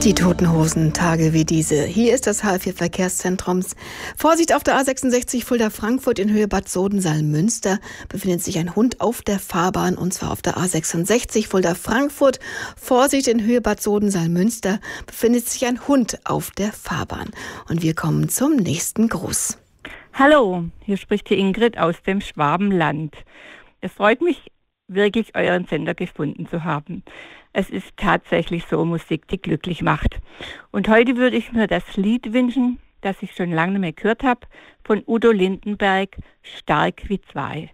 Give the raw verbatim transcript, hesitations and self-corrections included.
Die Toten Hosen, Tage wie diese. Hier ist das H vier Verkehrszentrums. Vorsicht auf der A sechsundsechzig Fulda-Frankfurt in Höhe Bad Soden-Salmünster befindet sich ein Hund auf der Fahrbahn, und zwar auf der A sechsundsechzig Fulda-Frankfurt. Vorsicht, in Höhe Bad Soden-Salmünster befindet sich ein Hund auf der Fahrbahn. Und wir kommen zum nächsten Gruß. Hallo, hier spricht die Ingrid aus dem Schwabenland. Es freut mich wirklich, euren Sender gefunden zu haben. Es ist tatsächlich so Musik, die glücklich macht. Und heute würde ich mir das Lied wünschen, das ich schon lange nicht mehr gehört habe, von Udo Lindenberg, Stark wie zwei.